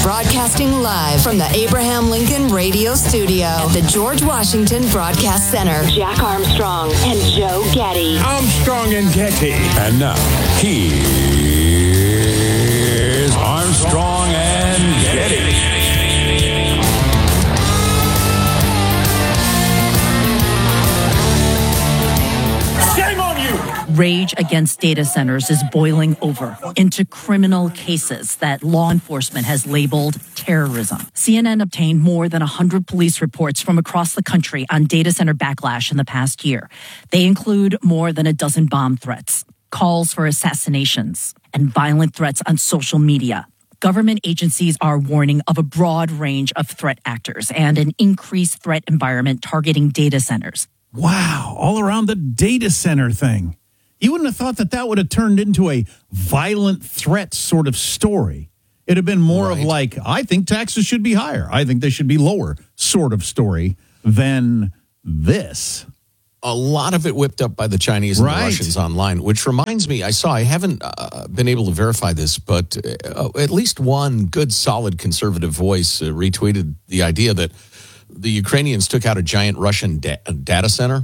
Broadcasting live from the Abraham Lincoln Radio Studio at the George Washington Broadcast Center. Jack Armstrong and Joe Getty. Armstrong and Getty. And now, here's Armstrong and Getty. Rage against data centers is boiling over into criminal cases that law enforcement has labeled terrorism. CNN obtained more than 100 police reports from across the country on data center backlash in the past year. They include more than a dozen bomb threats, calls for assassinations, and violent threats on social media. Government agencies are warning of a broad range of threat actors and an increased threat environment targeting data centers. Wow, all around the data center thing. You wouldn't have thought that would have turned into a violent threat sort of story. It'd have been more of like, I think taxes should be higher. I think they should be lower sort of story than this. A lot of it whipped up by the Chinese and the Russians online, which reminds me, I haven't been able to verify this, but at least one good, solid conservative voice retweeted the idea that the Ukrainians took out a giant Russian data center.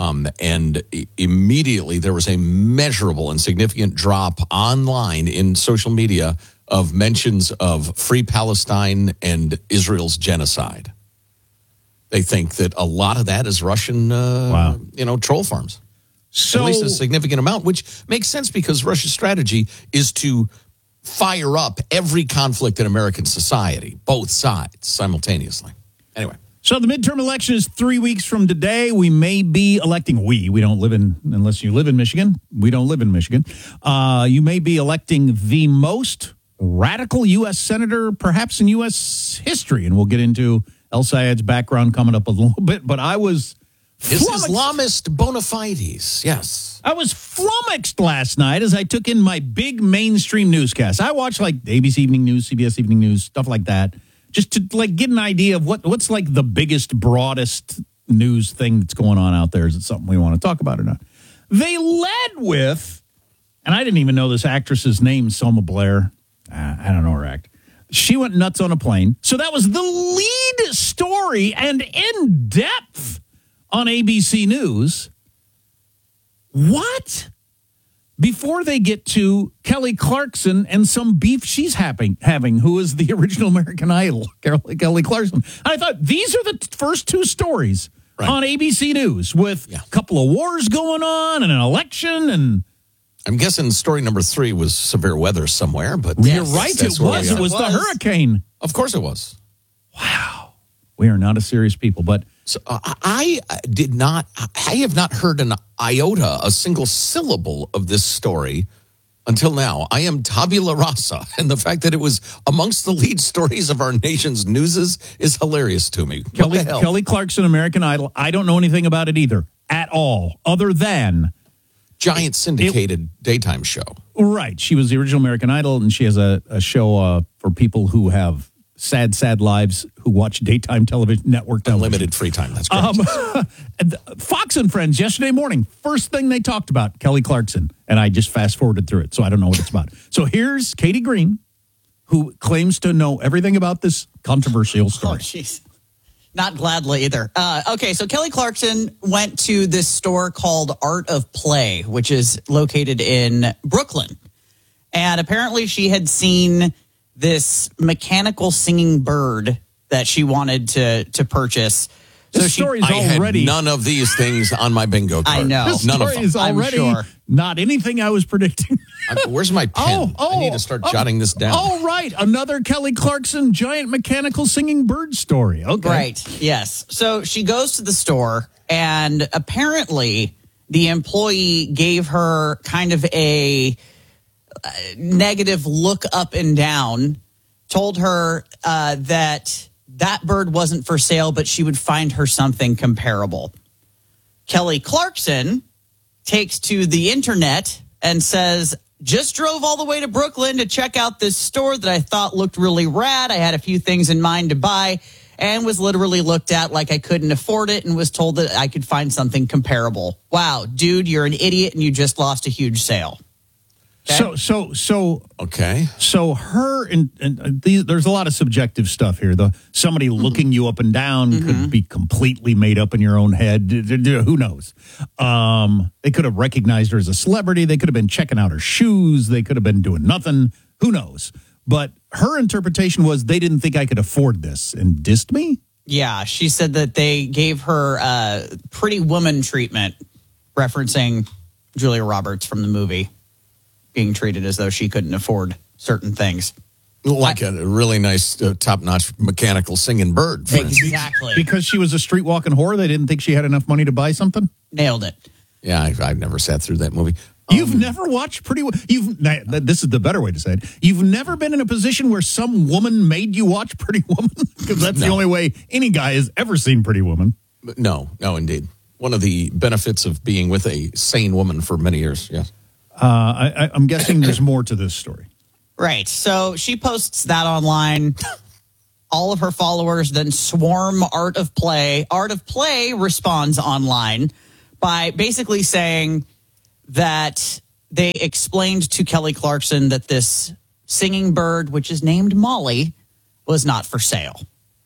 And immediately there was a measurable and significant drop online in social media of mentions of Free Palestine and Israel's genocide. They think that a lot of that is Russian, troll farms. So, at least a significant amount, which makes sense because Russia's strategy is to fire up every conflict in American society, both sides simultaneously. Anyway. So the midterm election is 3 weeks from today. We may be electing, we don't live in, unless you live in Michigan. We don't live in Michigan. You may be electing the most radical U.S. senator, perhaps in U.S. history. And we'll get into El Sayed's background coming up a little bit. But I was his Islamist bona fides, yes. I was flummoxed last night as I took in my big mainstream newscast. I watch like ABC Evening News, CBS Evening News, stuff like that. Just to like get an idea of what's like the biggest, broadest news thing that's going on out there. Is it something we want to talk about or not? They led with, and I didn't even know this actress's name, Selma Blair. I don't know her act. She went nuts on a plane. So that was the lead story and in depth on ABC News. What? Before they get to Kelly Clarkson and some beef she's having, who is the original American Idol, Kelly Clarkson. And I thought, these are the first two stories on ABC News with a couple of wars going on and an election. And I'm guessing story number 3 was severe weather somewhere. But you're right, it was. It was the hurricane. Of course it was. Wow. We are not a serious people, but... So I have not heard an iota, a single syllable of this story until now. I am tabula rasa, and the fact that it was amongst the lead stories of our nation's newses is hilarious to me. Kelly Clarkson, American Idol, I don't know anything about it either, at all, other than... Giant syndicated daytime show. Right. She was the original American Idol, and she has a show for people who have... sad lives who watch daytime television, network television. Unlimited free time, that's correct. Fox and Friends, yesterday morning, first thing they talked about, Kelly Clarkson. And I just fast-forwarded through it, so I don't know what it's about. So here's Katie Green, who claims to know everything about this controversial story. Oh, jeez. Not gladly either. Okay, so Kelly Clarkson went to this store called Art of Play, which is located in Brooklyn. And apparently she had seen... this mechanical singing bird that she wanted to purchase. So I had none of these things on my bingo card. I know. None of them. Is already not anything I was predicting. Where's my pen? I need to start jotting this down. Oh, right. Another Kelly Clarkson giant mechanical singing bird story. Okay. Right. Yes. So she goes to the store, and apparently the employee gave her kind of a negative look up and down, told her that bird wasn't for sale, but she would find her something comparable. Kelly Clarkson takes to the internet and says, just drove all the way to Brooklyn to check out this store that I thought looked really rad. I had a few things in mind to buy and was literally looked at like I couldn't afford it and was told that I could find something comparable. Wow, dude, you're an idiot and you just lost a huge sale. So Okay. So her and there's a lot of subjective stuff here. Somebody looking you up and down could be completely made up in your own head. Who knows? They could have recognized her as a celebrity. They could have been checking out her shoes. They could have been doing nothing. Who knows? But her interpretation was they didn't think I could afford this and dissed me. Yeah, she said that they gave her pretty woman treatment, referencing Julia Roberts from the movie, being treated as though she couldn't afford certain things. Like a really nice, top-notch mechanical singing bird. For instance. Exactly. Because she was a street walking whore, they didn't think she had enough money to buy something? Nailed it. Yeah, I've never sat through that movie. You've never watched Pretty Woman? This is the better way to say it. You've never been in a position where some woman made you watch Pretty Woman? Because that's the only way any guy has ever seen Pretty Woman. No, indeed. One of the benefits of being with a sane woman for many years, yes. I'm guessing there's more to this story. Right. So she posts that online. All of her followers then swarm Art of Play. Art of Play responds online by basically saying that they explained to Kelly Clarkson that this singing bird, which is named Molly, was not for sale.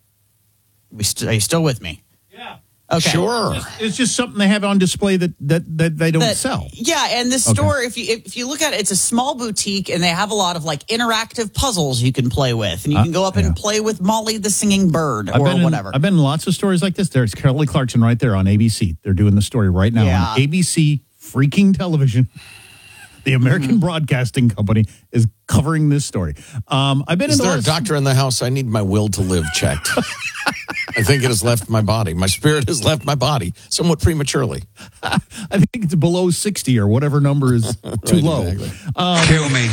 Are you still with me? Yeah. Okay. Sure. It's just something they have on display that they don't sell. Yeah, and this store, if you look at it, it's a small boutique, and they have a lot of like interactive puzzles you can play with, and you can go up and play with Molly the singing bird or whatever. I've been in lots of stories like this. There's Kelly Clarkson right there on ABC. They're doing the story right now on ABC freaking television. The American Broadcasting Company is covering this story. I've been. Is there a doctor in the house? I need my will to live checked. I think it has left my body. My spirit has left my body somewhat prematurely. I think it's below 60 or whatever number is too low. Exactly. Kill me.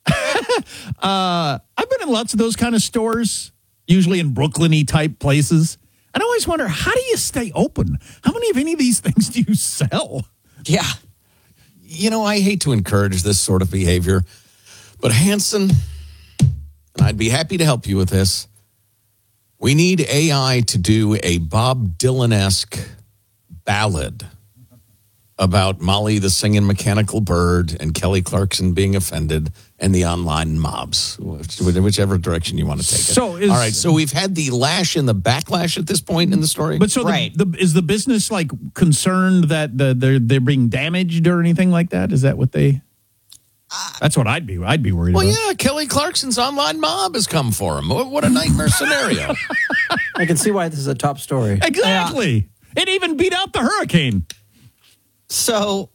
I've been in lots of those kind of stores, usually in Brooklyn-y type places. And I always wonder, how do you stay open? How many of any of these things do you sell? Yeah. You know, I hate to encourage this sort of behavior, but Hanson, and I'd be happy to help you with this, we need AI to do a Bob Dylan-esque ballad about Molly the singing mechanical bird and Kelly Clarkson being offended and the online mobs, whichever direction you want to take it. All right, so we've had the lash and the backlash at this point in the story. But so is the business like concerned that they're being damaged or anything like that? Is that what they? That's what I'd be worried about. Well, yeah, Kelly Clarkson's online mob has come for him. What a nightmare scenario. I can see why this is a top story. Exactly. It even beat out the hurricane. So,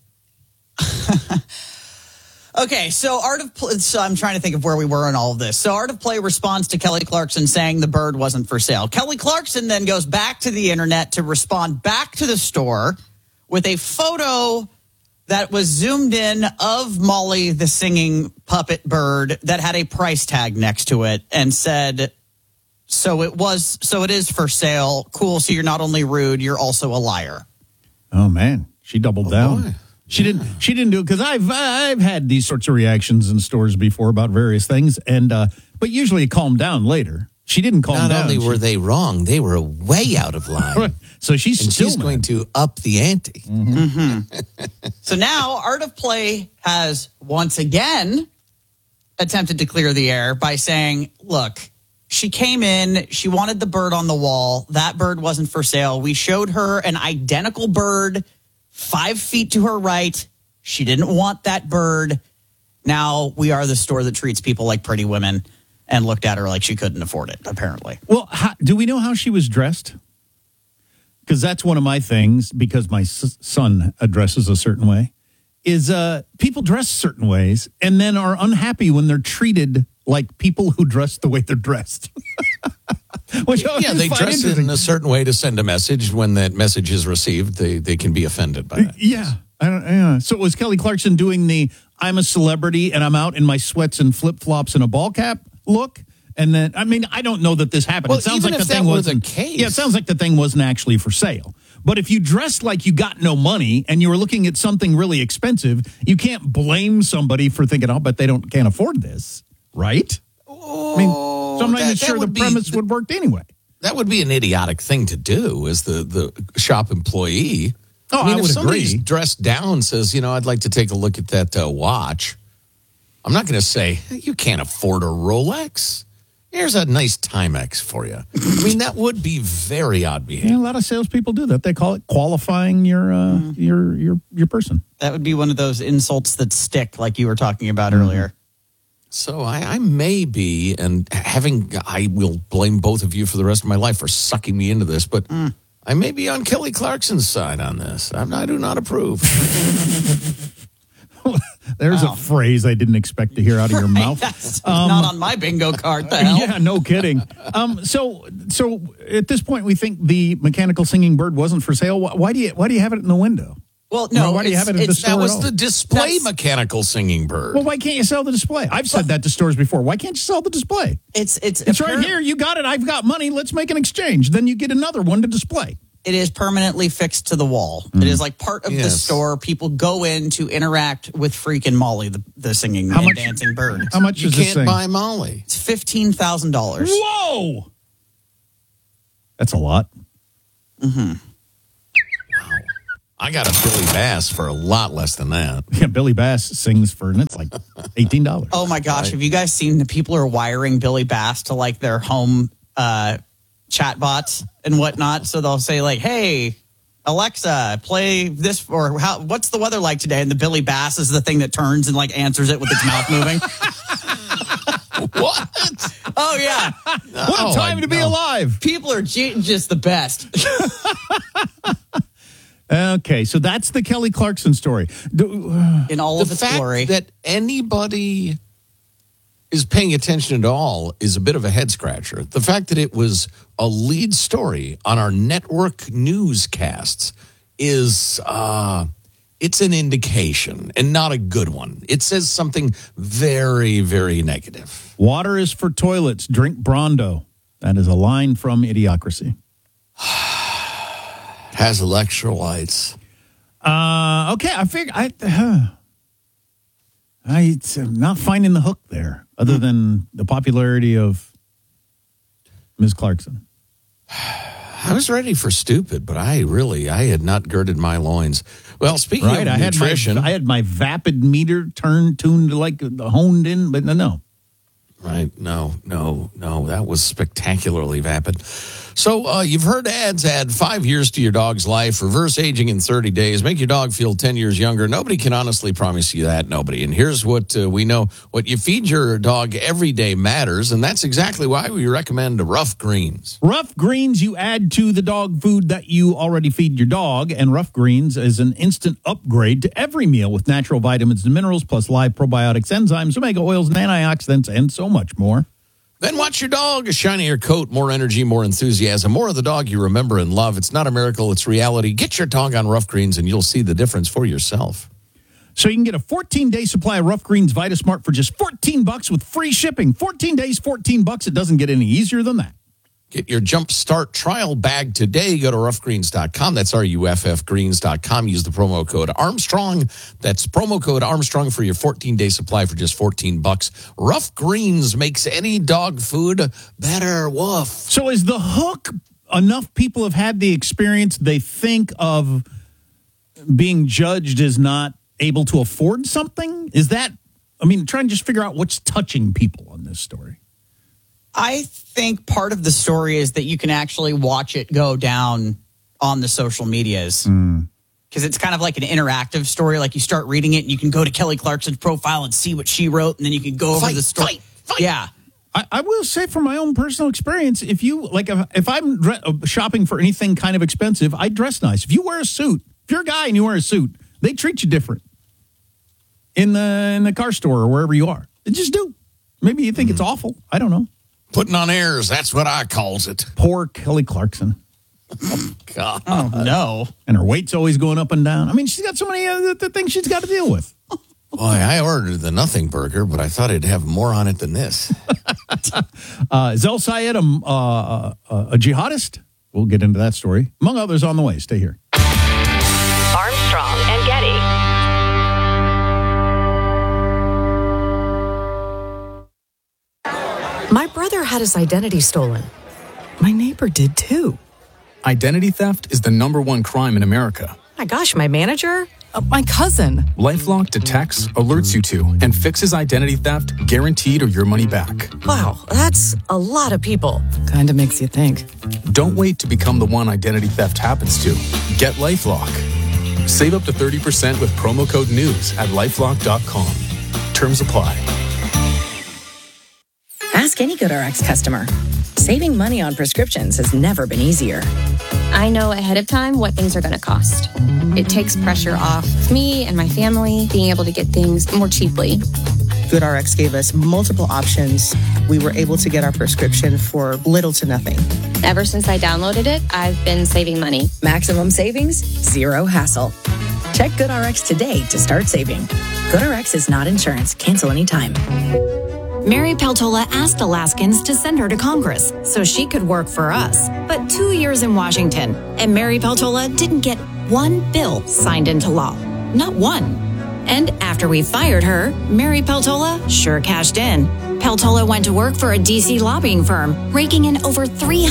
okay, so I'm trying to think of where we were in all of this. So Art of Play responds to Kelly Clarkson saying the bird wasn't for sale. Kelly Clarkson then goes back to the internet to respond back to the store with a photo that was zoomed in of Molly, the singing puppet bird, that had a price tag next to it and said, so it is for sale. Cool. So you're not only rude, you're also a liar. Oh, man. She doubled down. Boy. She didn't do it because I've had these sorts of reactions in stores before about various things, and but usually it calmed down later. She didn't calm down. Not only were they wrong, they were way out of line. So she's going to up the ante. So now Art of Play has once again attempted to clear the air by saying, look, she came in, she wanted the bird on the wall. That bird wasn't for sale. We showed her an identical bird 5 feet to her right. She didn't want that bird. Now we are the store that treats people like pretty women, and looked at her like she couldn't afford it, apparently. Well, do we know how she was dressed? Because that's one of my things, because my son dresses a certain way, is people dress certain ways and then are unhappy when they're treated like people who dress the way they're dressed. They dress in a certain way to send a message. When that message is received, they can be offended by that. Yeah. So was Kelly Clarkson doing the I'm a celebrity and I'm out in my sweats and flip-flops and a ball cap look? And then, I mean, I don't know that this happened. Well, it sounds even like if the thing that were wasn't the case. Yeah, it sounds like the thing wasn't actually for sale. But if you dressed like you got no money and you were looking at something really expensive, you can't blame somebody for thinking, "I'll bet they can't afford this," right? I mean, so I'm not even sure the premise would work anyway. That would be an idiotic thing to do as the shop employee. Oh, I would if somebody's agree. dressed down, says, I'd like to take a look at that watch. I'm not going to say, you can't afford a Rolex. Here's a nice Timex for you. I mean, that would be very odd behavior. Yeah, a lot of salespeople do that. They call it qualifying your person. That would be one of those insults that stick, like you were talking about earlier. So I may be, and I will blame both of you for the rest of my life for sucking me into this, but I may be on Kelly Clarkson's side on this. I do not approve. There's a phrase I didn't expect to hear out of your mouth. That's not on my bingo card. The hell? Yeah, no kidding. So at this point, we think the mechanical singing bird wasn't for sale. Why do you have it in the window? Well, no. Why do you have it at the store? That was at all? the display mechanical singing bird. Well, why can't you sell the display? I've said that to stores before. Why can't you sell the display? It's right here. You got it. I've got money. Let's make an exchange. Then you get another one to display. It is permanently fixed to the wall. It is like part of the store. People go in to interact with freaking Molly, the singing and dancing bird. How much you does this can't buy Molly? It's $15,000. Whoa! That's a lot. Wow. I got a Billy Bass for a lot less than that. Yeah, Billy Bass sings for, and it's like $18. Oh my gosh. Have you guys seen the people are wiring Billy Bass to like their home chatbots and whatnot? So they'll say like, hey, Alexa, play this, or what's the weather like today? And the Billy Bass is the thing that turns and like answers it with its mouth moving. What? Oh yeah. What a time to be alive. People are just the best. Okay, so that's the Kelly Clarkson story. In all of The its fact glory. that anybody is paying attention at all is a bit of a head scratcher. The fact that it was a lead story on our network newscasts is it's an indication, and not a good one. It says something very, very negative. Water is for toilets. Drink Brondo. That is a line from Idiocracy. Has electrolytes. Okay, I figure I'm not finding the hook there, other than the popularity of Ms. Clarkson. I was ready for stupid, but I had not girded my loins. Well, speaking of nutrition, I had my vapid meter tuned to like honed in, but no. Right. No. That was spectacularly vapid. So you've heard ads add 5 years to your dog's life, reverse aging in 30 days, make your dog feel 10 years younger. Nobody can honestly promise you that. Nobody. And here's what we know. What you feed your dog every day matters, and that's exactly why we recommend Rough Greens. Rough Greens you add to the dog food that you already feed your dog, and Rough Greens is an instant upgrade to every meal with natural vitamins and minerals, plus live probiotics, enzymes, omega oils, and antioxidants, and so much more. Then watch your dog. A shinier coat, more energy, more enthusiasm, more of the dog you remember and love. It's not a miracle, it's reality. Get your dog on Rough Greens and you'll see the difference for yourself. So you can get a 14-day supply of Rough Greens VitaSmart for just $14 with free shipping. 14 days, $14. It doesn't get any easier than that. Get your Jump Start trial bag today. Go to roughgreens.com. That's RUFFgreens.com. Use the promo code Armstrong. That's promo code Armstrong for your 14-day supply for just $14. Rough Greens makes any dog food better. Woof. So is the hook enough people have had the experience they think of being judged as not able to afford something? Is that, try and just figure out what's touching people on this story. I think part of the story is that you can actually watch it go down on the social medias. Because it's kind of like an interactive story. Like you start reading it and you can go to Kelly Clarkson's profile and see what she wrote, and then you can go over the story. Fight. Yeah. I will say from my own personal experience, if I'm shopping for anything kind of expensive, I dress nice. If you wear a suit, if you're a guy and you wear a suit, they treat you different in the car store or wherever you are. They just do. Maybe you think it's awful. I don't know. Putting on airs, that's what I calls it. Poor Kelly Clarkson. Oh, God. Oh, no. And her weight's always going up and down. she's got so many other things she's got to deal with. Boy, I ordered the Nothing Burger, but I thought it'd have more on it than this. Is El Sayed a jihadist? We'll get into that story. Among others on the way. Stay here. Armstrong and Getty. My brother had his identity stolen. My neighbor did too. Identity theft is the #1 crime in America. My gosh, my manager? My cousin. LifeLock detects, alerts you to, and fixes identity theft, guaranteed or your money back. Wow, that's a lot of people. Kinda makes you think. Don't wait to become the one identity theft happens to. Get LifeLock. Save up to 30% with promo code NEWS at LifeLock.com. Terms apply. Ask any GoodRx customer. Saving money on prescriptions has never been easier. I know ahead of time what things are going to cost. It takes pressure off me and my family being able to get things more cheaply. GoodRx gave us multiple options. We were able to get our prescription for little to nothing. Ever since I downloaded it, I've been saving money. Maximum savings, zero hassle. Check GoodRx today to start saving. GoodRx is not insurance. Cancel anytime. Mary Peltola asked Alaskans to send her to Congress so she could work for us. But 2 years in Washington, and Mary Peltola didn't get one bill signed into law. Not one. And after we fired her, Mary Peltola sure cashed in. Peltola went to work for a D.C. lobbying firm, raking in over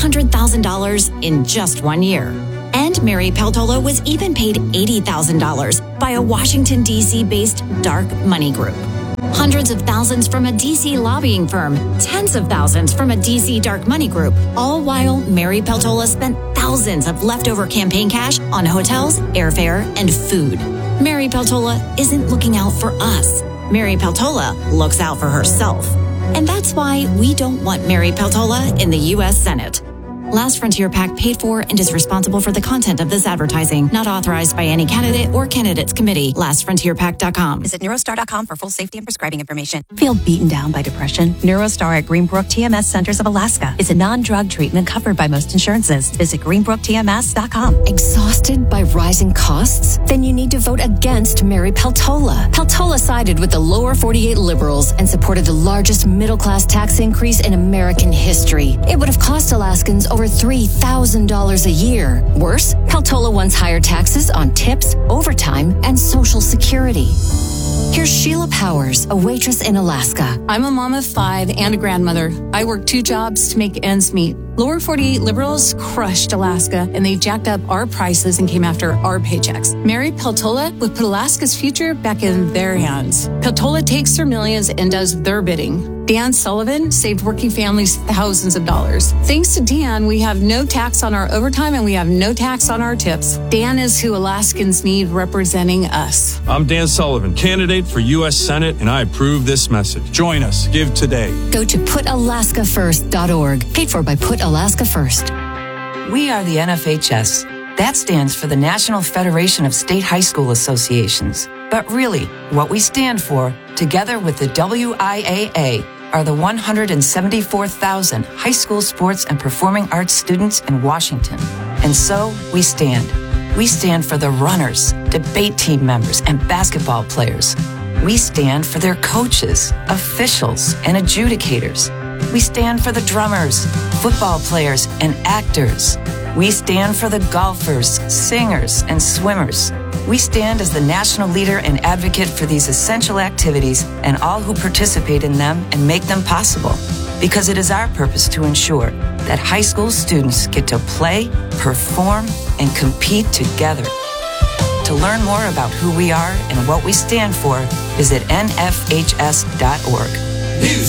$300,000 in just 1 year. And Mary Peltola was even paid $80,000 by a Washington, D.C.-based dark money group. Hundreds of thousands from a D.C. lobbying firm, tens of thousands from a D.C. dark money group, all while Mary Peltola spent thousands of leftover campaign cash on hotels, airfare, and food. Mary Peltola isn't looking out for us. Mary Peltola looks out for herself. And that's why we don't want Mary Peltola in the U.S. Senate. Last Frontier PAC paid for and is responsible for the content of this advertising, not authorized by any candidate or candidates committee. LastFrontierPAC.com. Visit Neurostar.com for full safety and prescribing information. Feel beaten down by depression? Neurostar at Greenbrook TMS Centers of Alaska is a non-drug treatment covered by most insurances. Visit greenbrooktms.com. Exhausted by rising costs? Then you need to vote against Mary Peltola. Peltola sided with the lower 48 liberals and supported the largest middle-class tax increase in American history. It would have cost Alaskans over $3,000 a year. Worse, Peltola wants higher taxes on tips, overtime, and Social Security. Here's Sheila Powers, a waitress in Alaska. I'm a mom of 5 and a grandmother. I work 2 jobs to make ends meet. Lower 48 liberals crushed Alaska, and they jacked up our prices and came after our paychecks. Mary Peltola would put Alaska's future back in their hands. Peltola takes their millions and does their bidding. Dan Sullivan saved working families thousands of dollars. Thanks to Dan, we have no tax on our overtime and we have no tax on our tips. Dan is who Alaskans need representing us. I'm Dan Sullivan, candidate for U.S. Senate, and I approve this message. Join us. Give today. Go to PutAlaskaFirst.org. Paid for by Put Alaska First. We are the NFHS. That stands for the National Federation of State High School Associations. But really, what we stand for, together with the WIAA, are the 174,000 high school sports and performing arts students in Washington. And so we stand. We stand for the runners, debate team members, and basketball players. We stand for their coaches, officials, and adjudicators. We stand for the drummers, football players, and actors. We stand for the golfers, singers, and swimmers. We stand as the national leader and advocate for these essential activities and all who participate in them and make them possible. Because it is our purpose to ensure that high school students get to play, perform, and compete together. To learn more about who we are and what we stand for, visit nfhs.org. News